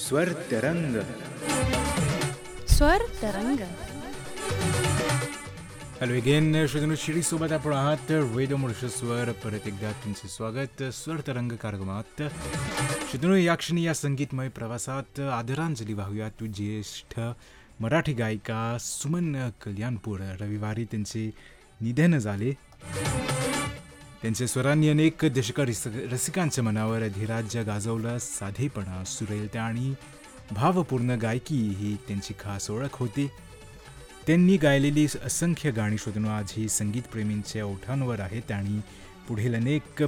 स्वर तरंग. स्वर तरंग. Hello again श्रोतनु शिरीसोबत आपण आहात रेडिओ मॉरिशसवर. परत एकदा तुमचे स्वागत स्वर तरंग कार्यक्रमात. श्रोतनु या क्षणी या संगीतमय प्रवासात आदरांजली वाहूया तू ज्येष्ठ मराठी गायिका सुमन कल्याणपूर. रविवारी त्यांचे निधन झाले. त्यांच्या स्वरांनी अनेक दशकं रसिकांच्या मनावर अधिराज्य गाजवलं. साधेपणा, सुरेलता आणि भावपूर्ण गायकी ही त्यांची खास ओळख होती. त्यांनी गायलेली असंख्य गाणी श्रोतनु आजही संगीतप्रेमींच्या ओठांवर आहेत आणि पुढील अनेक